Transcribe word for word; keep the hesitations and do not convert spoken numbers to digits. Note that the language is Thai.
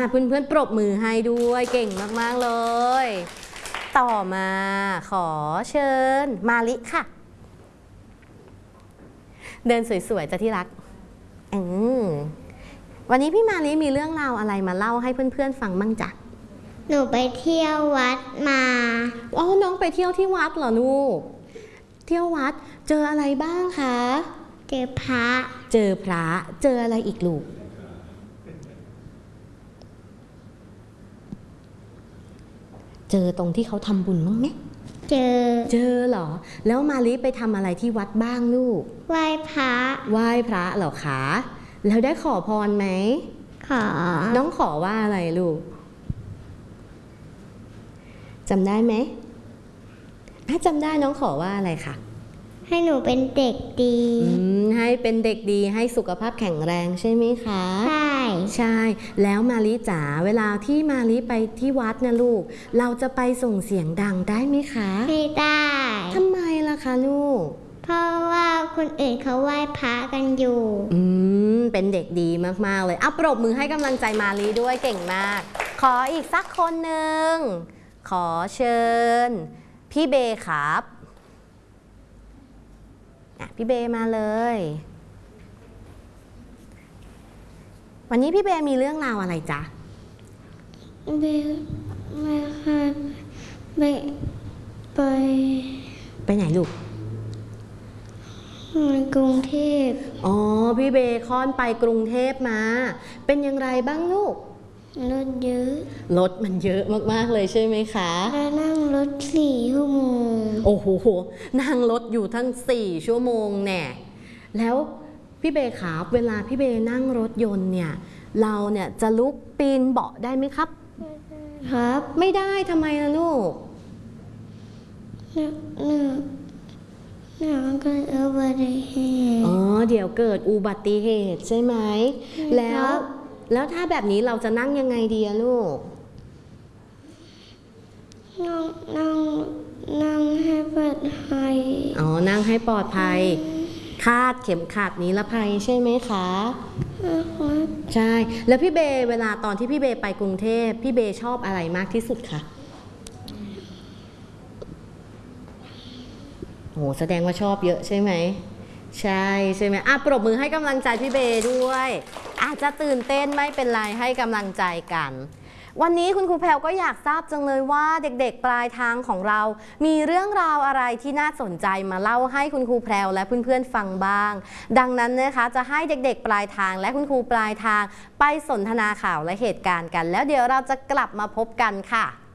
เพื่อนๆปรบมือให้ด้วยเก่งมากๆเลยต่อมาขอเชิญมาลิค่ะเดินสวยๆจ้ะที่รักอืมวันนี้พี่มาลิมีเรื่องราวอะไรมาเล่าให้เพื่อนๆฟังบ้างจ๊ะหนูไปเที่ยววัดมาอ๋อน้องไปเที่ยวที่วัดเหรอลูกเที่ยววัดเจออะไรบ้างคะเจอพระเจอพระเจออะไรอีกลูกเจอตรงที่เขาทำบุญบ้างไหมเจอเจอเหรอแล้วมาลิไปทำอะไรที่วัดบ้างลูกไหว้พระไหว้พระเหรอคะแล้วได้ขอพรไหมขอน้องขอว่าอะไรลูกจำได้ไหมถ้าจำได้น้องขอว่าอะไรคะให้หนูเป็นเด็กดีให้เป็นเด็กดีให้สุขภาพแข็งแรงใช่ไหมคะใช่ใช่แล้วมาลิจ๋าเวลาที่มาลิไปที่วัดนะลูกเราจะไปส่งเสียงดังได้ไหมคะไม่ได้ทำไมล่ะคะลูกเพราะว่าคนอื่นเขาไหว้พระกันอยู่อืมเป็นเด็กดีมากๆเลยอ่ะปรบมือให้กำลังใจมาลิด้วยเก่งมากขออีกสักคนหนึ่งขอเชิญพี่เบครับพี่เบมาเลยวันนี้พี่เบมีเรื่องราวอะไรจ๊ะเบไม่ค่ะไปไปไปไหนลูกกรุงเทพอ๋อพี่เบคอนไปกรุงเทพมาเป็นอย่างไรบ้างลูกรถเยอะรถมันเยอะมากๆเลยใช่ไหมคะแล้วนั่งรถสี่ชั่วโมงโอ้โหนั่งรถอยู่ทั้งสี่ชั่วโมงแน่แล้วพี่เบครับเวลาพี่เบนั่งรถยนต์เนี่ยเราเนี่ยจะลุกปีนเบาะได้ไหมครับครับไม่ได้ทำไมล่ะลูกเนี่ยเนี่ยเนี่ยเกิดอุบัติเหตุอ๋อเดี๋ยวเกิดอุบัติเหตุใช่ไหมแล้วแล้วถ้าแบบนี้เราจะนั่งยังไงดีอะลูกนั่งนั่งนั่งให้ปลอดภัยอ๋อนั่งให้ปลอดภัยคาดเข็มขัดนิรภัยใช่ไหมคะใช่แล้วพี่เบเวลาตอนที่พี่เบไปกรุงเทพพี่เบชอบอะไรมากที่สุดคะโอ้แสดงว่าชอบเยอะใช่ไหมใช่ใช่ไหมอ่ะปรบมือให้กำลังใจพี่เบด้วยอาจจะตื่นเต้นไม่เป็นไรให้กำลังใจกันวันนี้คุณครูแพรวก็อยากทราบจังเลยว่าเด็กๆปลายทางของเรามีเรื่องราวอะไรที่น่าสนใจมาเล่าให้คุณครูแพรวและเพื่อนๆฟังบ้างดังนั้นนะคะจะให้เด็กๆปลายทางและคุณครูปลายทางไปสนทนาข่าวและเหตุการณ์กันแล้วเดี๋ยวเราจะกลับมาพบกันค่ะ